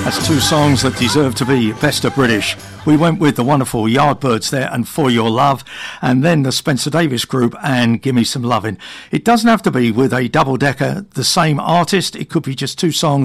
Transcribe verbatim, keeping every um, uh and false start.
That's two songs that deserve to be best of British. We went with the wonderful Yardbirds there and For Your Love, and then the Spencer Davis Group and Gimme Some Lovin'. It doesn't have to be with a double-decker, the same artist. It could be just two songs